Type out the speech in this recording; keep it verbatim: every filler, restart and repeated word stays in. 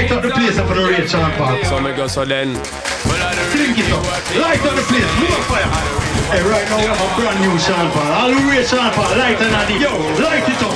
light up the place for the rate, Sean Paul. So me go so then. Drink it up. Light up the place. More fire. Hey, right now we have a brand new Sean Paul. All the way, Sean Paul. Light and addy. Yo, light it up.